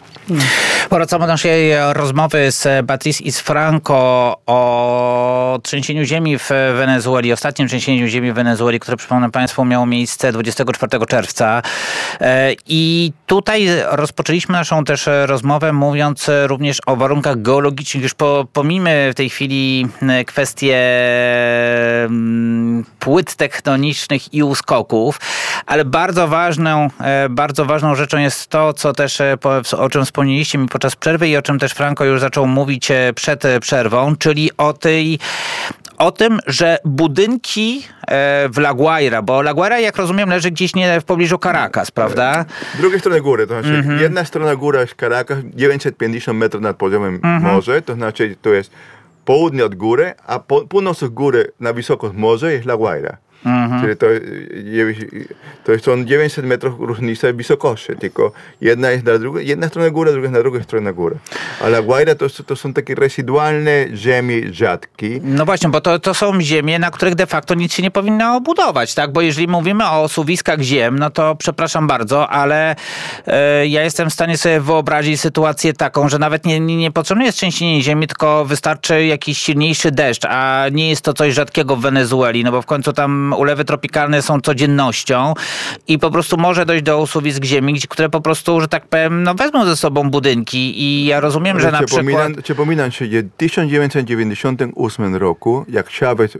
Wracamy do naszej rozmowy z Beatriz i z Franco o trzęsieniu ziemi w Wenezueli, ostatnim trzęsieniu ziemi w Wenezueli, które, przypomnę Państwu, miało miejsce 24 czerwca. I tutaj rozpoczęliśmy naszą też rozmowę, mówiąc również o warunkach geologicznych. Już pomijmy w tej chwili kwestie płyt tektonicznych i uskoków, ale bardzo ważną rzeczą jest to, co też, o czym wspomnieliście mi podczas przerwy i o czym też Franco już zaczął mówić przed przerwą, czyli o tym, że budynki w La Guaira, bo La Guaira, jak rozumiem, leży gdzieś nie w pobliżu Caracas, prawda? Z drugiej strony góry, to znaczy jedna strona góra jest Caracas, 950 metrów nad poziomem morza, to znaczy to jest południe od góry, a północ od góry na wysokość morza jest La Guaira. Czyli to są 900 metrów różnicy wysokości, tylko jedna jest na drugiej, jedna strona góra, druga na drugiej stronie góry. A La Guaira to są takie rezydualne ziemie rzadkie. No właśnie, bo to są ziemie, na których de facto nic się nie powinno budować, tak? Bo jeżeli mówimy o suwiskach ziem, no to przepraszam bardzo, ale ja jestem w stanie sobie wyobrazić sytuację taką, że nawet nie potrzebne jest trzęsienie ziemi, tylko wystarczy jakiś silniejszy deszcz, a nie jest to coś rzadkiego w Wenezueli, no bo w końcu tam ulewy tropikalne są codziennością i po prostu może dojść do usuwisk ziemi, które po prostu, że tak powiem, no wezmą ze sobą budynki i ja rozumiem, że na przykład... Przypominam się, że w 1998 roku, jak Chavez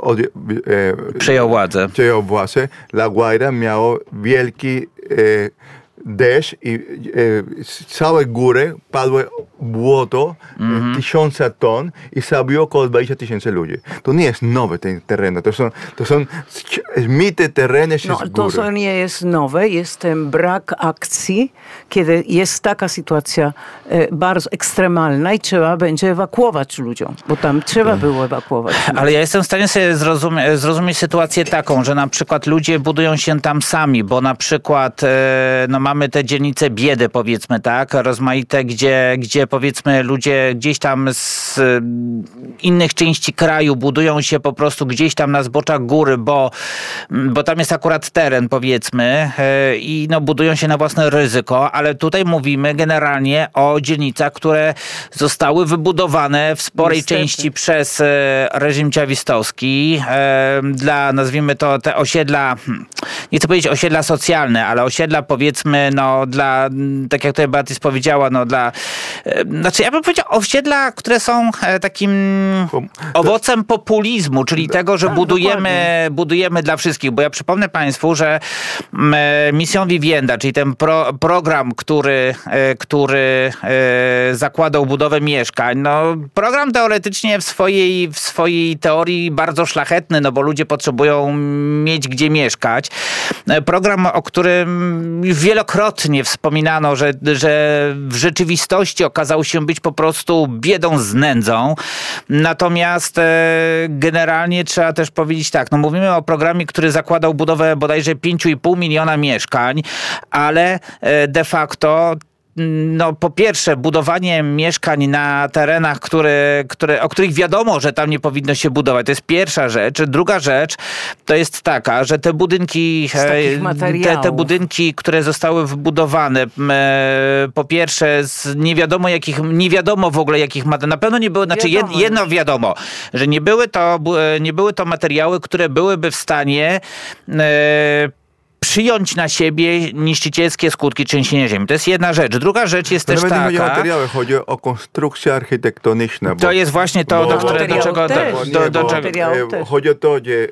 przejął władzę, La Guaira miało wielki deszcz i z całej góry padło błoto 1000 ton i zabiło około 20 000 ludzi. To nie jest nowe ten teren, to są mity tereny się z góry. To nie jest nowe, jest ten brak akcji, kiedy jest taka sytuacja bardzo ekstremalna i trzeba będzie ewakuować ludziom, bo tam trzeba było ewakuować. Ale ja jestem w stanie sobie zrozumieć sytuację taką, że na przykład ludzie budują się tam sami, bo na przykład mamy te dzielnice biedy, powiedzmy, tak, rozmaite, gdzie powiedzmy ludzie gdzieś tam z innych części kraju budują się po prostu gdzieś tam na zboczach góry, bo tam jest akurat teren, powiedzmy, i budują się na własne ryzyko, ale tutaj mówimy generalnie o dzielnicach, które zostały wybudowane w sporej części przez reżim ciawistowski dla, nazwijmy to, te osiedla, nie chcę powiedzieć osiedla socjalne, ale osiedla, powiedzmy, dla, tak jak tutaj Beatriz powiedziała, znaczy ja bym powiedział osiedla, które są takim owocem populizmu, czyli tego, że budujemy dla wszystkich, bo ja przypomnę Państwu, że Misión Vivienda, czyli ten program, który zakładał budowę mieszkań, program teoretycznie w swojej teorii bardzo szlachetny, bo ludzie potrzebują mieć gdzie mieszkać. Program, o którym wielokrotnie wspominano, że w rzeczywistości okazał się być po prostu biedą z nędzą. Natomiast generalnie trzeba też powiedzieć tak, mówimy o programie, który zakładał budowę bodajże 5,5 miliona mieszkań, ale de facto po pierwsze, budowanie mieszkań na terenach, o których wiadomo, że tam nie powinno się budować. To jest pierwsza rzecz. Druga rzecz to jest taka, że te budynki, które zostały wybudowane, po pierwsze z nie wiadomo w ogóle jakich materiałów. Na pewno nie były, jedno wiadomo, że nie były to materiały, które byłyby w stanie przyjąć na siebie niszczycielskie skutki trzęsienia ziemi. To jest jedna rzecz. Druga rzecz jest też taka... Nawet nie chodzi o materiały, chodzi o konstrukcję architektoniczną. To jest właśnie to, do czego... Chodzi o to, że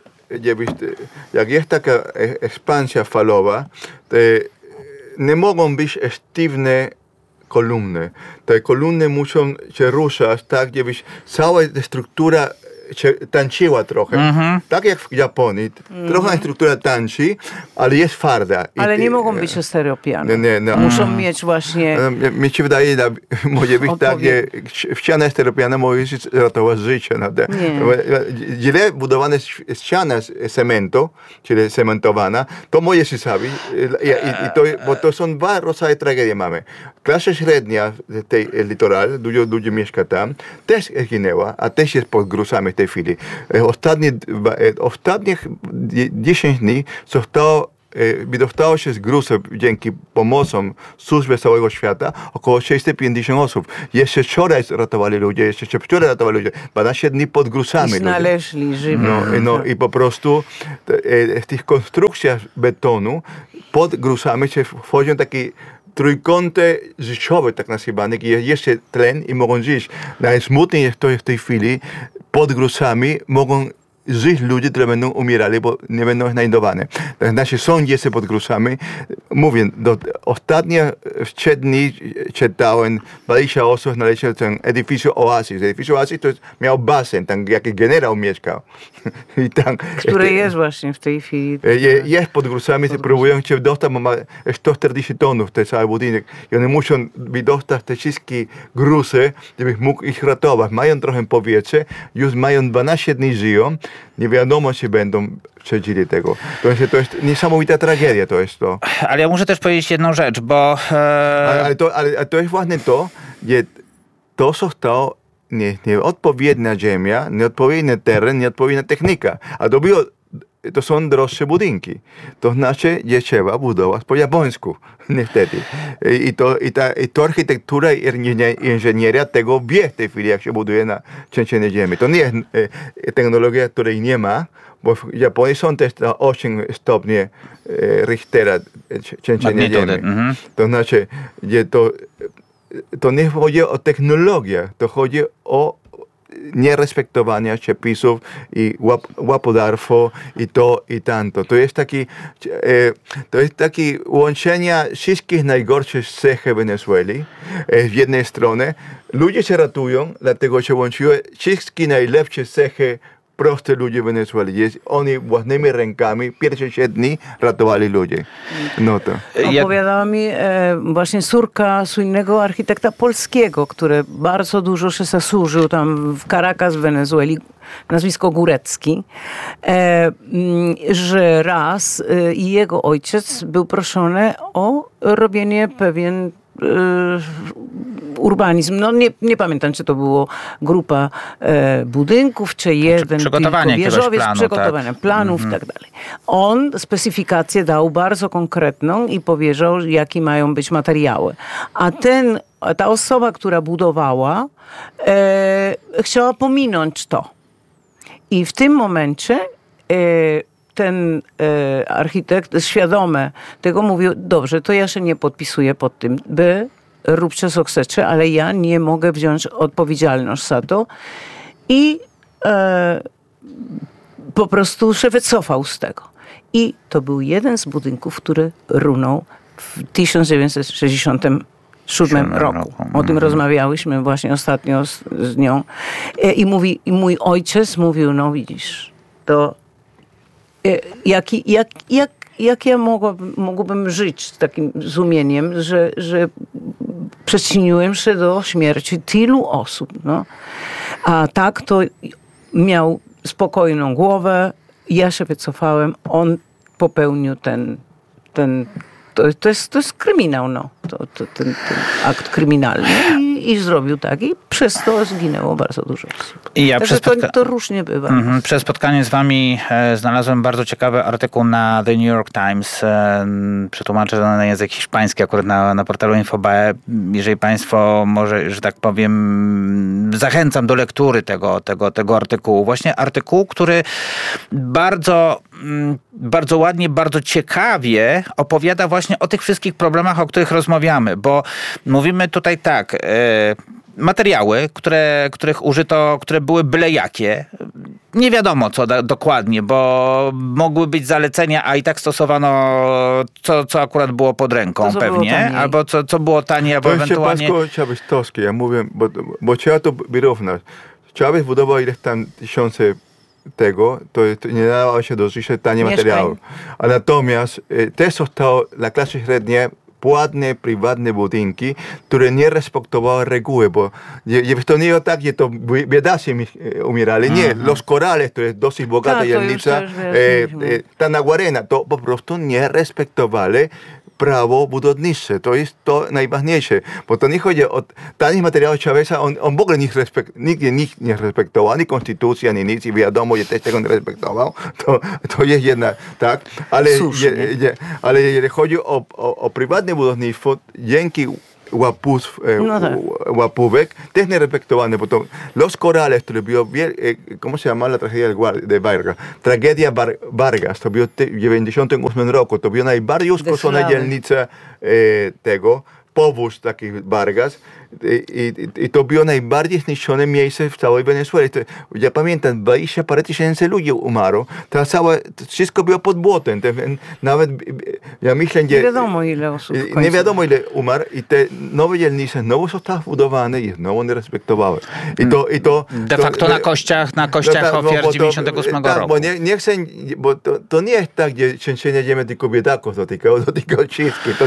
jak jest taka ekspansja falowa, to nie mogą być sztywne kolumny. Te kolumny muszą się ruszać tak, żeby cała struktura się tańczyła trochę. Tak jak w Japonii. Trochę struktura tańczy, ale jest twarda. Ale nie mogą być stereopiane. Nie. Muszą mieć właśnie... Mi się wydaje, może być tak, że ściana stereopiana może ratować życie. Źle budowana ściana z cementu, czyli cementowana, to może się zabić. Bo to są dwa rodzaje tragedii mamy. Klasa średnia tej litoral, dużo ludzi mieszka tam, też zginęła, a też jest pod gruzami w tej chwili. Ostatnich 10 dni zostało wydostało się z gruzów dzięki pomocom służby całego świata około 650 osób. Jeszcze wczoraj ratowali ludzie, jeszcze wczoraj ratowali ludzie. 12 dni pod gruzami. I znaleźli żywi. I po prostu w tych konstrukcjach betonu pod gruzami się wchodzą takie trójkąty życiowe, tak nazywane, gdzie jest jeszcze tlen i mogą żyć. Najsmutniej jest to, że w tej chwili pod gruzami mogą żyć ludzie, którzy będą umierali, bo nie będą znajdowane. Tak znaczy są gdzieś pod gruzami. Mówię, ostatnie 3 dni czytałem, 20 osób znaleziono ten edificio Oasis. Edificio Oasis to miał basen, tam jaki generał mieszkał. I tam, który jest właśnie w tej chwili. Jest pod gruzami, próbują się dostać, bo ma 140 tonów ten cały budynek. I one muszą wydostać te wszystkie gruzy, żeby mógł ich ratować. Mają trochę powietrze, już mają 12 dni żyją. Nie wiadomo, czy będą przeżyli tego. To jest niesamowita tragedia, to jest to. Ale ja muszę też powiedzieć jedną rzecz, bo... Ale to jest właśnie to, że to zostało nieodpowiednia ziemia, nieodpowiedni teren, nieodpowiednia technika. A to są droższe budynki. To znaczy, że trzeba budować po japońsku, niestety. I to architektura i inżynieria tego wie w tej chwili, jak się buduje na trzęsienie ziemi. To nie jest technologia, której nie ma, bo w Japonii są też 8 stopni Richtera trzęsienie ziemi. To znaczy, że to nie chodzi o technologię, to chodzi o nierespektowania przepisów i łapodarstwo i to i tamto. To jest taki łączenie wszystkich najgorszych cech Wenezueli z jednej strony. Ludzie się ratują, dlatego się łączyły wszystkie najlepsze cechy proste ludzie w Wenezueli. Oni własnymi rękami pierwsze 7 dni ratowali ludzi. No to. Opowiadała mi właśnie córka słynnego architekta polskiego, który bardzo dużo się zasłużył tam w Caracas w Wenezueli, nazwisko Górecki, że raz jego ojciec był proszony o robienie pewien urbanizm. No nie pamiętam, czy to było grupa budynków, czy jeden przygotowanie wieżowiec, planu, przygotowania planów i tak dalej. On specyfikację dał bardzo konkretną i powiedział, jakie mają być materiały. A ta osoba, która budowała, chciała pominąć to. I w tym momencie ten architekt świadomy tego mówił, dobrze, to ja się nie podpisuję pod tym, róbcie co chcecie, ale ja nie mogę wziąć odpowiedzialność za to. I po prostu się wycofał z tego. I to był jeden z budynków, który runął w 1967 roku. O tym rozmawiałyśmy właśnie ostatnio z nią. I mój ojciec mówił, no widzisz, to jak ja mogłabym żyć z takim sumieniem, że przyczyniłem się do śmierci tylu osób. No. A tak to miał spokojną głowę, ja się wycofałem, on popełnił to jest kryminał, no. Ten akt kryminalny i zrobił tak i przez to zginęło bardzo dużo osób. To różnie bywa. Przez spotkanie z wami znalazłem bardzo ciekawy artykuł na The New York Times, przetłumaczony na język hiszpański, akurat na portalu Infobae. Jeżeli państwo może, że tak powiem, zachęcam do lektury tego artykułu. Właśnie artykuł, który bardzo ładnie, bardzo ciekawie opowiada właśnie o tych wszystkich problemach, o których rozmawiamy, bo mówimy tutaj tak, materiały, których użyto, które były byle jakie, nie wiadomo co dokładnie, bo mogły być zalecenia, a i tak stosowano co akurat było pod ręką to, pewnie, albo co było tanie, albo ewentualnie... To trzeba być toskie, ja mówię, bo trzeba to wyrównać. Trzeba by zbudować ileś tam tysiące tego, to nie dało się do życia tanie materiały. A natomiast też zostało dla klasy średniej płatne, prywatne budynki, które nie respektowały reguły, bo to nie było tak, że to biedacy umierali. Nie, Los Corales, to jest dosyć bogata dzielnica, ta Naguarena, to po prostu nie respektowali prawo budownicze. To jest to najważniejsze. Bo to nie chodzi o tanich materiałów Chaveza, on w ogóle nikt nie respektował, ani konstytucja, ani nic, i wiadomo, że też tego nie respektował. To jest jedna, tak? Ale jeżeli chodzi o prywatne budownictwo, dzięki łapówek, też nie respektowane, bo to Los Corales, który był, ¿cómo se llama la tragedia de Vargas? Tragedia Vargas, to było w 1998 roku, to była najbardziej uskoczona dzielnica tego, powóz takich Vargas, i to było najbardziej zniszczone miejsce w całej Wenezueli. Ja pamiętam, 20 parę tysięcy ludzi umarło. To wszystko było pod błotem. Nawet, ja myślę, że... Nie wiadomo, ile osób nie wiadomo, ile umarł, i te nowe dzielnice znowu zostały budowane i znowu nie respektowały. De facto na kościach ofiar 98 roku. Bo nie chcę, bo to nie jest tak, że trzęsienie ziemi tylko biedaków dotykało wszystkich.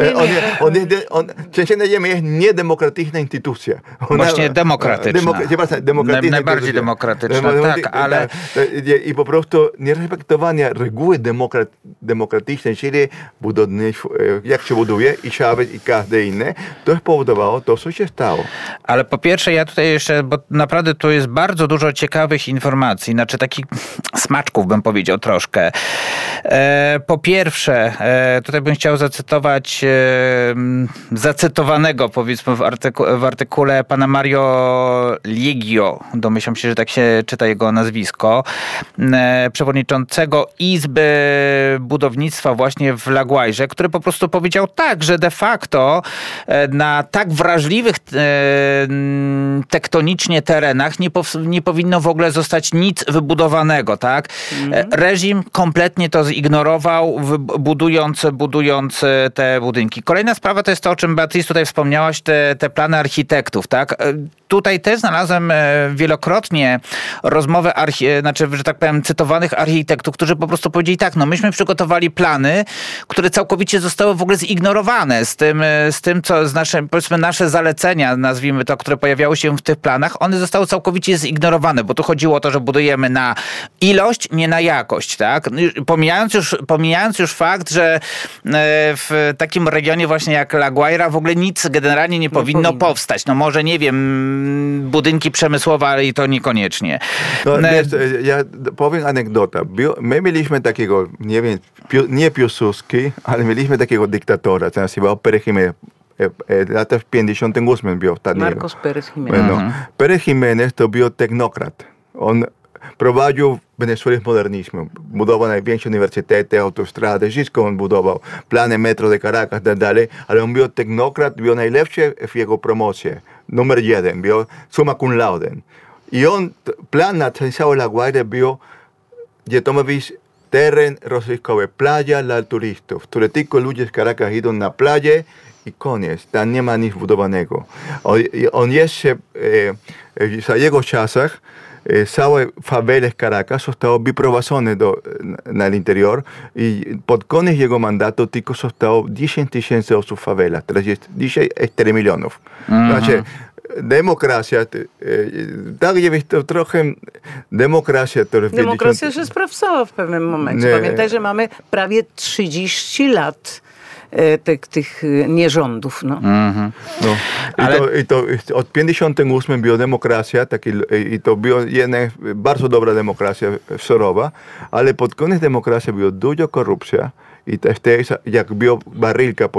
Trzęsienie ziemi jest niedemokratyczna instytucja. Właśnie demokratyczna. Najbardziej demokratyczna, tak, ale... I po prostu nierespektowanie reguły demokratycznej, czyli budownictwo, jak się buduje, i Chavez, i każdy inny, to spowodowało to, co się stało. Ale po pierwsze, ja tutaj jeszcze, bo naprawdę tu jest bardzo dużo ciekawych informacji, znaczy takich smaczków, bym powiedział troszkę. Po pierwsze, tutaj bym chciał zacytować zacytowanego, powiedzmy, w artykule pana Mario Liegio, domyślam się, że tak się czyta jego nazwisko, przewodniczącego Izby Budownictwa właśnie w La Guairze, który po prostu powiedział tak, że de facto na tak wrażliwych tektonicznie terenach nie powinno w ogóle zostać nic wybudowanego, tak? Reżim kompletnie to zignorował, budując te budynki. Kolejna sprawa to jest to, o czym Beatrice tutaj wspomniałaś, te plany architektów, tak? Tutaj też znalazłem wielokrotnie rozmowę, że tak powiem, cytowanych architektów, którzy po prostu powiedzieli tak, no myśmy przygotowali plany, które całkowicie zostały w ogóle zignorowane z tym, co powiedzmy nasze zalecenia, nazwijmy to, które pojawiały się w tych planach, one zostały całkowicie zignorowane, bo tu chodziło o to, że budujemy na ilość, nie na jakość, tak? Pomijając już fakt, że w takim regionie właśnie jak La Guaira w ogóle nic generalnie nie powinno powstać. No może, nie wiem, budynki przemysłowe, ale i to niekoniecznie. Ja powiem anegdotę. My mieliśmy takiego, nie wiem, nie Piłsudski, ale mieliśmy takiego dyktatora, co nazywał Pérez Jiménez. Lata w 58 był ostatni. Marcos Pérez Jiménez. Pérez Jiménez to był technokrat. On prowadził w Wenezueli modernizm. Budował największe uniwersytety, autostrady, wszystko on budował. Plany metro de Caracas, tak dalej. Ale on był technokrat, był najlepszy w jego promocji. Numer 1, był summa cum laude. I on, plan na całą La Guaira był, że to ma być teren rozrywkowy, playa dla turystów, które tylko ludzie z Caracas idą na playa i koniec, tam nie ma nic budowanego. On jeszcze za jego czasach całe fawele z Caracas zostało wyprowadzone na interior i pod koniec jego mandatu tylko zostało 10 tysięcy osób w favelach. Teraz jest dzisiaj 4 milionów. Znaczy, demokracja, tak jest to trochę demokracja. Demokracja się sprawdzała w pewnym momencie. Pamiętaj, że mamy prawie 30 lat tych nierządów. No. I to od 58 była demokracja, i to była jedna bardzo dobra demokracja surowa, ale pod koniec demokracji była duża korupcja. I też, jak była barylka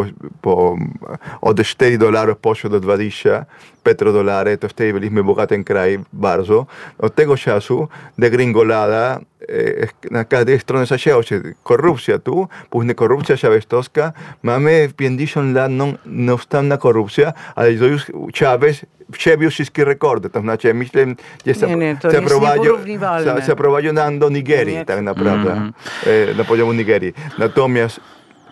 od $4 poszło do 20 petrodolary, to wtedy byliśmy bogatym krajem bardzo. Od tego czasu degringolada na każdej stronie zaczęła się korupcja tu, później korupcja chavestowska. Mamy 50 lat nieustanna korupcja, ale to już Chavez przebił wszystkie rekordy. To znaczy, myślę, że zaprowadził nam do Nigerii, tak naprawdę, na poziomu Nigerii. Natomiast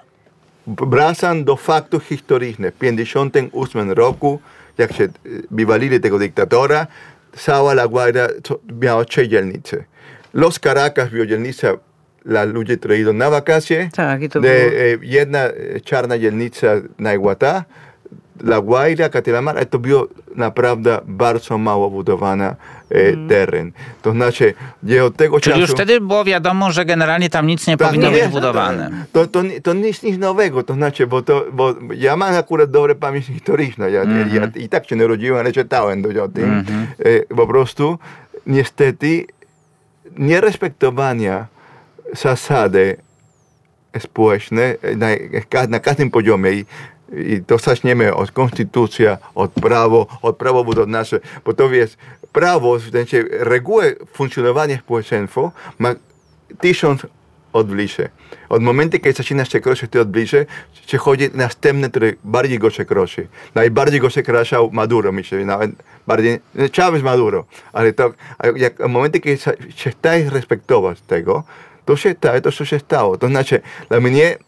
wracam do faktów historycznych. W 58 roku, jak się wywalili tego dyktatora, cała La Guaira miała 3 dzielnice. Los Caracas była dzielnica dla ludzi, którzy idą na wakacje. Tak, i to jedna czarna dzielnica na Iguatá, La Guaira, Castelamar, to było naprawdę bardzo mało budowany teren. To znaczy, od tego Czyli czasu... już wtedy było wiadomo, że generalnie tam nic nie powinno być budowane. To nic nowego, to znaczy, bo ja mam akurat dobre pamięć historyczną. Ja i tak się narodziłem, ale czytałem dużo o tym. Po prostu, niestety, nierespektowania zasady społeczne na każdym poziomie. I to zaczniemy od konstytucji, od prawa budowlane, bo to jest prawo, w sensie reguły funkcjonowania społeczeństwa ma 1000 odbliży. Od momentu, kiedy zaczyna się kroczyć te odbliże, przychodzi następny, który bardziej go przekroczy. Najbardziej go przekraczał Maduro, myślę, nawet bardziej, Chávez Maduro, ale to, jak w momencie, kiedy przestajesz respektować tego, to się staje to, co się stało. To znaczy, dla mnie,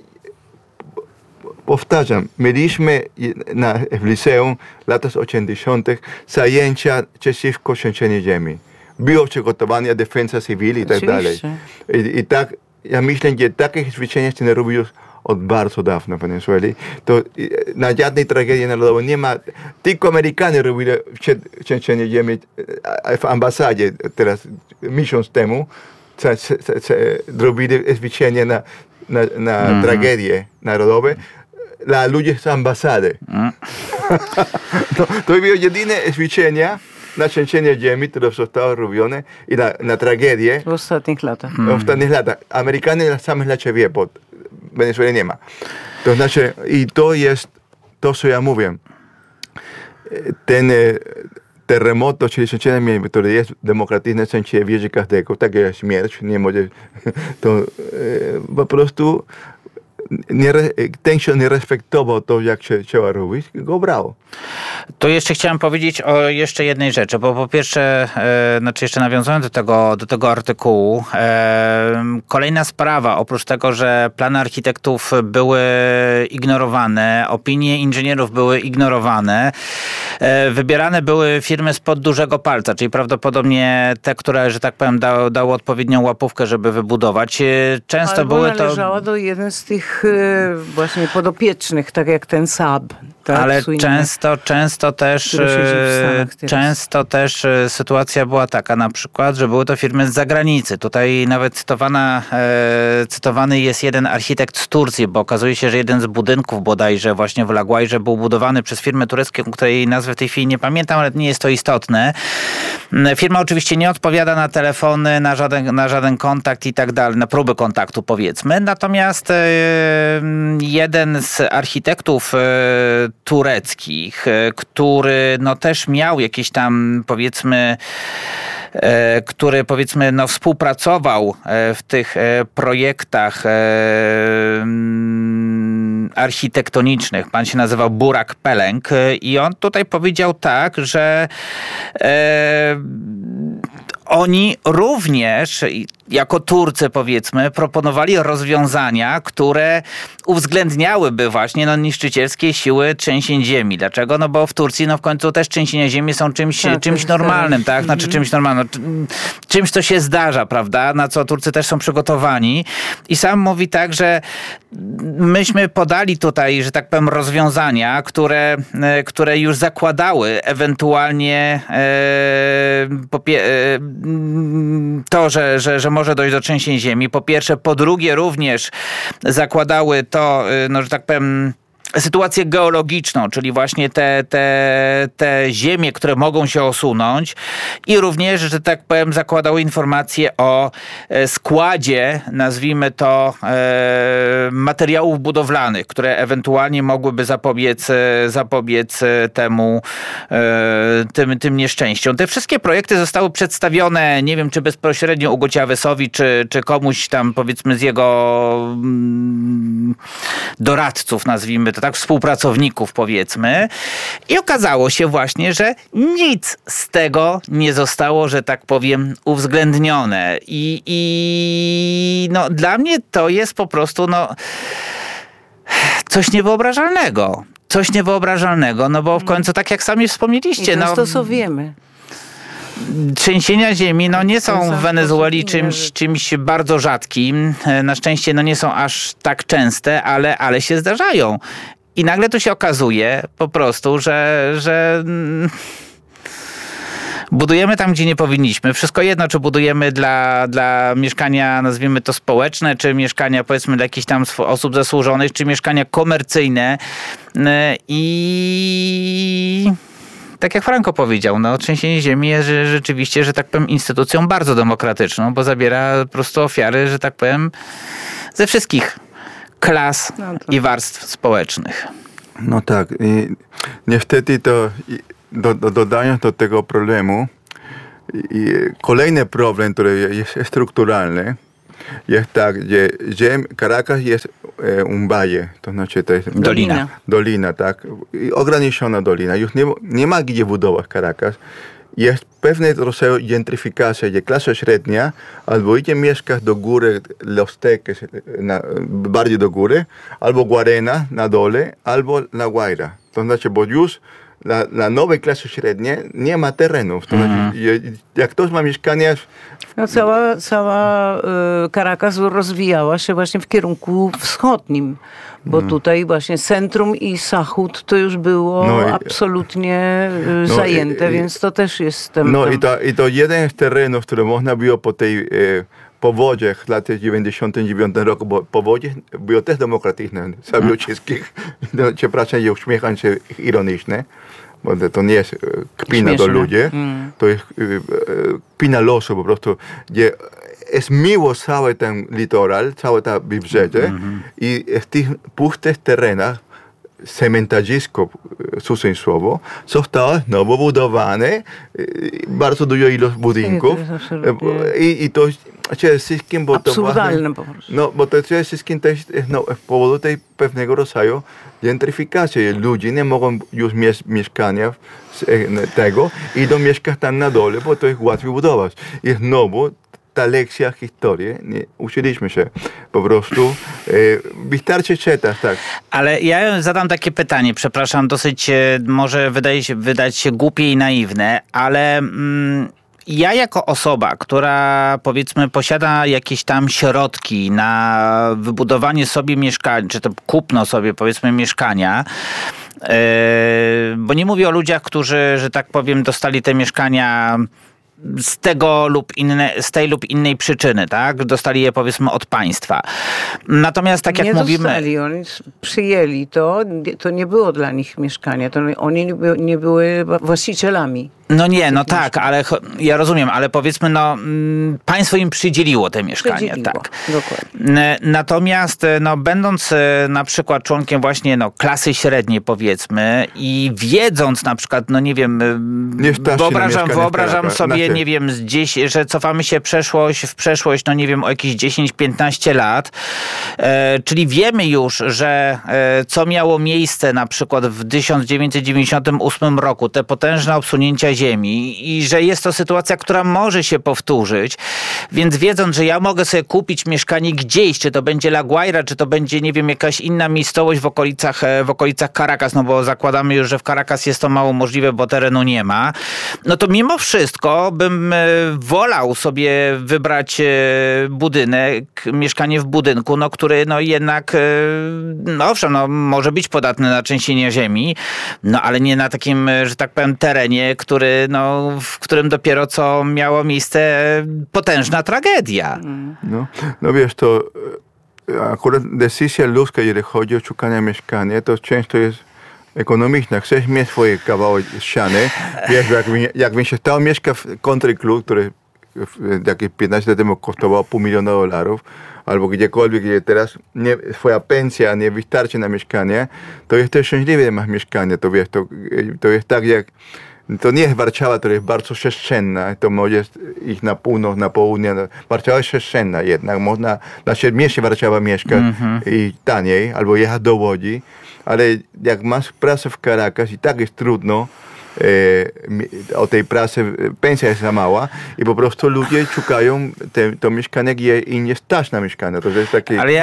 powtarzam, mieliśmy w liceum w latach 80. zajęcia przeciwko trzęsieniu ziemi. Było przygotowanie, defensa cywil i tak dalej. I tak, ja myślę, że takich ćwiczeń się nie robi już od bardzo dawno w Wenezueli. To na żadnej tragedii narodowej nie ma. Tylko Amerykanie robili trzęsienie ziemi w ambasadzie teraz miesiąc temu. Robili ćwiczenie na tragedie narodowe dla ludzi z ambasady. To były jedyne ćwiczenia na trzęsienie ziemi, które zostały robione i na tragedię. W ostatnich latach. W ostatnich latach. Amerykanie na samych latach wie, bo w Wenezueli nie ma. To znaczy, i to jest to, co ja mówię. Ten terremoto, czyli trzęsienie ziemi, które jest demokratyczne, w sensie wierzy każdego, tak jak śmierć, nie może, to po prostu ten się nie respektował to, jak się trzeba robić, go brał. To jeszcze chciałem powiedzieć o jeszcze jednej rzeczy, bo po pierwsze, znaczy jeszcze nawiązując do tego artykułu, kolejna sprawa, oprócz tego, że plany architektów były ignorowane, opinie inżynierów były ignorowane, wybierane były firmy spod dużego palca, czyli prawdopodobnie te, które, że tak powiem, dały odpowiednią łapówkę, żeby wybudować. Często albo były to... należała do jeden z tych właśnie podopiecznych, tak jak ten Saab. Tak, ale często też sytuacja była taka na przykład, że były to firmy z zagranicy. Tutaj nawet cytowany jest jeden architekt z Turcji, bo okazuje się, że jeden z budynków bodajże właśnie w La Guairze był budowany przez firmę turecką, której nazwy w tej chwili nie pamiętam, ale nie jest to istotne. Firma oczywiście nie odpowiada na telefony, na żaden kontakt i tak dalej, na próby kontaktu powiedzmy. Natomiast jeden z architektów tureckich, który no też miał jakieś tam powiedzmy, który powiedzmy no współpracował w tych projektach architektonicznych. Pan się nazywał Burak Pelenk i on tutaj powiedział tak, że oni również, jako Turcy powiedzmy, proponowali rozwiązania, które uwzględniałyby właśnie niszczycielskie siły trzęsień ziemi. Dlaczego? No bo w Turcji w końcu też trzęsienia ziemi są czymś normalnym, tak? Znaczy czymś normalnym. Czymś, co się zdarza, prawda? Na co Turcy też są przygotowani. I sam mówi tak, że myśmy podali tutaj, że tak powiem, rozwiązania, które już zakładały ewentualnie to, że może dojść do trzęsień ziemi. Po pierwsze. Po drugie również zakładały to, no, że tak powiem, sytuację geologiczną, czyli właśnie te ziemie, które mogą się osunąć i również, że tak powiem, zakładały informacje o składzie, nazwijmy to, materiałów budowlanych, które ewentualnie mogłyby zapobiec temu, tym nieszczęściom. Te wszystkie projekty zostały przedstawione, nie wiem, czy bezpośrednio Hugo Chávezowi, czy komuś tam, powiedzmy, z jego doradców, nazwijmy to tak, współpracowników powiedzmy. I okazało się właśnie, że nic z tego nie zostało, że tak powiem, uwzględnione. I no, dla mnie to jest po prostu coś niewyobrażalnego. No bo w końcu, tak jak sami wspomnieliście. To co wiemy. Trzęsienia ziemi nie są w Wenezueli czymś bardzo rzadkim. Na szczęście nie są aż tak częste, ale się zdarzają. I nagle tu się okazuje po prostu, że budujemy tam, gdzie nie powinniśmy. Wszystko jedno, czy budujemy dla mieszkania, nazwijmy to społeczne, czy mieszkania, powiedzmy, dla jakichś tam osób zasłużonych, czy mieszkania komercyjne. I tak jak Franco powiedział, trzęsienie ziemi jest rzeczywiście, że tak powiem, instytucją bardzo demokratyczną, bo zabiera po prostu ofiary, że tak powiem, ze wszystkich klas i warstw społecznych. No tak. I niestety to dodając do tego problemu, kolejny problem, który jest strukturalny, jest tak, że Caracas jest un valle, to znaczy to jest dolina, tak, i ograniczona dolina. Już nie ma gdzie budować Caracas. Jest pewne rodzaju gentryfikacja, gdzie klasa średnia albo idzie mieszkać do góry, Los Teques, bardziej do góry, albo Guarena na dole, albo La Guaira. To znaczy, bo już dla nowej klasy średniej nie ma terenów. To znaczy, jak ktoś ma mieszkanie... No cała Caracas rozwijała się właśnie w kierunku wschodnim, bo tutaj właśnie centrum i zachód to już było absolutnie zajęte, więc to też jest temat. No i to jeden z terenów, który można było po tej powodziach w latach 99 roku, bo powodzie były też demokratyczne, Sabioczyckich, przepraszam, że uśmiecham się ironiczne, bo to nie jest kpina do ludzi, to jest kpina losu po prostu, gdzie jest miło cały ten litoral, całe to wybrzeże i w tych pustych terenach cmentarzysko, słowo, zostało znowu budowane bardzo dużo ilość budynków i to przede wszystkim, bo absurdalne po prostu. No, bo to przede wszystkim też z powodu tej pewnego rodzaju gentryfikacji. Ludzie nie mogą już mieć mieszkania tego, idą mieszkać tam na dole, bo to jest łatwiej budować. I znowu ta lekcja historii, nie uczyliśmy się po prostu. Wystarczy czytać, tak. Ale ja zadam takie pytanie, przepraszam, dosyć może wydać się głupie i naiwne, ale ja jako osoba, która powiedzmy posiada jakieś tam środki na wybudowanie sobie mieszkania, czy to kupno sobie powiedzmy mieszkania, bo nie mówię o ludziach, którzy, że tak powiem, dostali te mieszkania z tej lub innej przyczyny, tak? Dostali je powiedzmy od państwa. Natomiast tak jak nie mówimy... dostali, oni przyjęli to nie było dla nich mieszkania, oni nie były właścicielami. No nie, no tak, ale ja rozumiem, ale powiedzmy, państwo im przydzieliło te mieszkania, tak. Dokładnie. Natomiast, będąc na przykład członkiem właśnie, klasy średniej, powiedzmy, i wiedząc na przykład, nie wiem, wyobrażam sobie, nie wiem, gdzieś, że cofamy się w przeszłość, nie wiem, o jakieś 10-15 lat, czyli wiemy już, że co miało miejsce na przykład w 1998 roku, te potężne obsunięcia ziemi i że jest to sytuacja, która może się powtórzyć, więc wiedząc, że ja mogę sobie kupić mieszkanie gdzieś, czy to będzie La Guaira, czy to będzie, nie wiem, jakaś inna miejscowość w okolicach Caracas, bo zakładamy już, że w Caracas jest to mało możliwe, bo terenu nie ma, to mimo wszystko bym wolał sobie wybrać budynek, mieszkanie w budynku, który jednak, owszem, może być podatny na trzęsienie ziemi, ale nie na takim, że tak powiem, terenie, w którym dopiero co miało miejsce potężna tragedia. No wiesz, to akurat decyzja ludzka, jeżeli chodzi o szukanie mieszkania, to często jest ekonomiczna. Chcesz mieć swoje kawałek ściany. Wiesz, jakbym się stał mieszkać w country club, który jakieś 15 lat temu kosztowało $500,000, albo gdziekolwiek, gdzie teraz twoja pensja nie wystarczy na mieszkanie, to jesteś szczęśliwy, że masz mieszkanie. To wiesz, to jest tak jak to nie jest Warszawa, która jest bardzo przestrzenna, to może iść na północ, na południe. Warszawa jest przestrzenna jednak, można na średmieście Warszawa mieszkać i taniej, albo jechać do Łodzi, ale jak masz pracę w Caracas i tak jest trudno, o tej pracy, pensja jest za mała i po prostu ludzie szukają to mieszkanie, gdzie im nie stać na mieszkanie. To jest takie, ale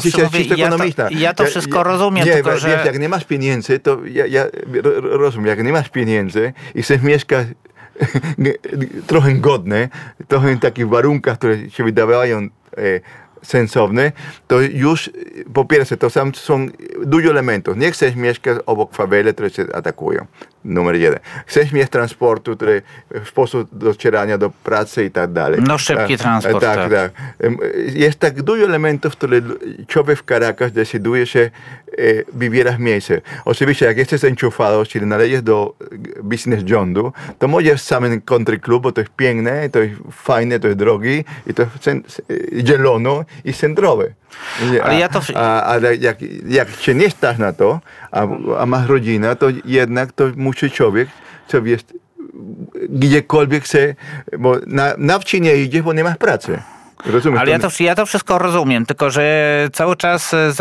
ja to wszystko rozumiem, tylko że... Jak nie masz pieniędzy, to ja rozumiem, jak nie masz pieniędzy i chcesz mieszkać trochę godne, trochę w takich warunkach, które się wydawają sensowny, to już po pierwsze to są dużo elementów. Nie chcesz mieszkać obok fawele, które cię atakują. Numer 1. Chcesz mieć transportu, który sposób docierania do pracy i tak dalej. No szybki transport. Tak. Jest tak dużo elementów, które człowiek w Caracas decyduje się wybierać miejsce. Oczywiście, jak jesteś enchufado, czyli należysz do business rządu, to możesz w samym country club, bo to jest piękne, to jest fajne, to jest drogi i to jest zielono i centrowe. Ale jak się nie stać na to, a masz rodzinę, to jednak to musi człowiek sobie gdziekolwiek chce, bo na wsi nie idziesz, bo nie masz pracy. Rozumiesz? Ale ja to wszystko rozumiem, tylko że cały czas